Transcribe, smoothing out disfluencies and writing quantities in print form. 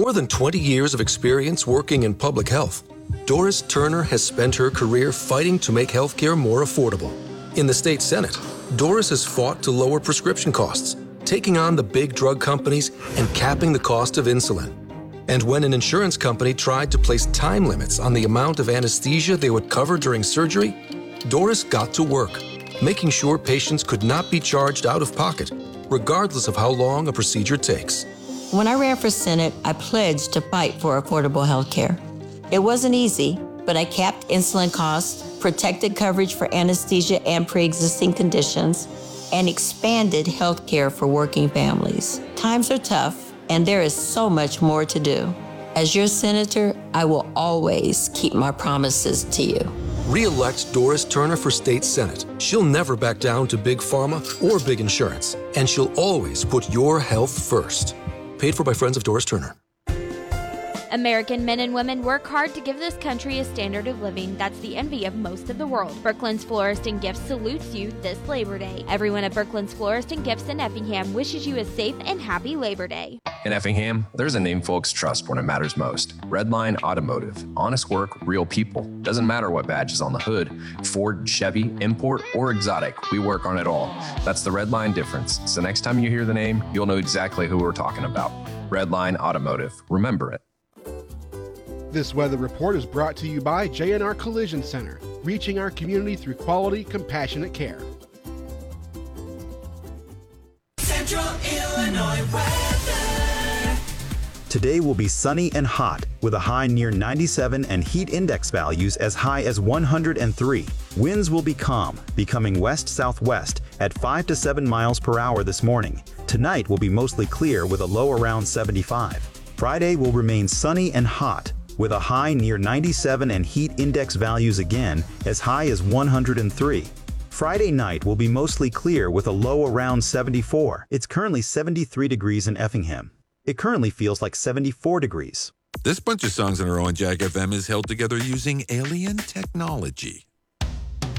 more than 20 years of experience working in public health, Doris Turner has spent her career fighting to make healthcare more affordable. In the state Senate, Doris has fought to lower prescription costs, taking on the big drug companies and capping the cost of insulin. And when an insurance company tried to place time limits on the amount of anesthesia they would cover during surgery, Doris got to work, making sure patients could not be charged out of pocket, regardless of how long a procedure takes. When I ran for Senate, I pledged to fight for affordable health care. It wasn't easy, but I capped insulin costs, protected coverage for anesthesia and pre-existing conditions, and expanded health care for working families. Times are tough, and there is so much more to do. As your senator, I will always keep my promises to you. Re-elect Doris Turner for state Senate. She'll never back down to big pharma or big insurance, and she'll always put your health first. Paid for by Friends of Doris Turner. American men and women work hard to give this country a standard of living that's the envy of most of the world. Brooklyn's Florist and Gifts salutes you this Labor Day. Everyone at Brooklyn's Florist and Gifts in Effingham wishes you a safe and happy Labor Day. In Effingham, there's a name folks trust when it matters most. Redline Automotive. Honest work, real people. Doesn't matter what badge is on the hood. Ford, Chevy, import, or exotic, we work on it all. That's the Redline difference. So next time you hear the name, you'll know exactly who we're talking about. Redline Automotive. Remember it. This weather report is brought to you by J&R Collision Center, reaching our community through quality, compassionate care. Central Illinois weather. Today will be sunny and hot, with a high near 97 and heat index values as high as 103. Winds will be calm, becoming west-southwest at 5 to 7 miles per hour this morning. Tonight will be mostly clear with a low around 75. Friday will remain sunny and hot, with a high near 97 and heat index values again as high as 103. Friday night will be mostly clear with a low around 74. It's currently 73 degrees in Effingham. It currently feels like 74 degrees. This bunch of songs on our own Jack FM is held together using alien technology.